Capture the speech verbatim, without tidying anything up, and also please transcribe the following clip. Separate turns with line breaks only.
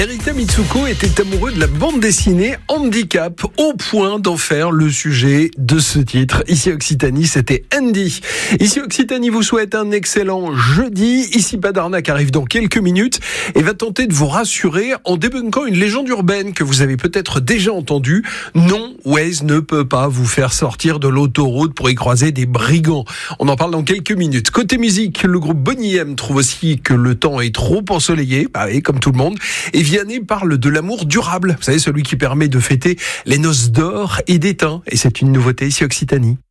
Erika Mitsuko était amoureux de la bande dessinée Handicap, au point d'en faire le sujet de ce titre. Ici Occitanie, c'était Andy. Ici Occitanie vous souhaite un excellent jeudi. Ici Pas d'arnaque arrive dans quelques minutes et va tenter de vous rassurer en débunkant une légende urbaine que vous avez peut-être déjà entendue. Non, Waze ne peut pas vous faire sortir de l'autoroute pour y croiser des brigands. On en parle dans quelques minutes. Côté musique, le groupe Boney M trouve aussi que le temps est trop ensoleillé, bah oui, comme tout le monde. Et Vianney parle de l'amour durable. Vous savez, celui qui permet de fêter les noces d'or et d'étain. Et c'est une nouveauté ici Occitanie.